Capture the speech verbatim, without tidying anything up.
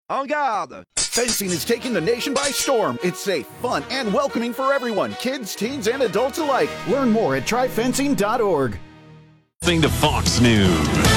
En garde! Fencing is taking the nation by storm. It's safe, fun, and welcoming for everyone, kids, teens, and adults alike. Learn more at try fencing dot org. To Fox News.